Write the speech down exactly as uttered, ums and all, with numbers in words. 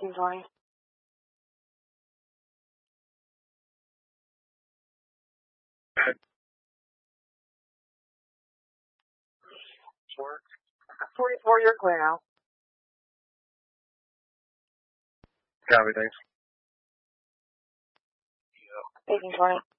eighteen twenty. forty-four, you're clear now. Copy, thanks. eighteen twenty.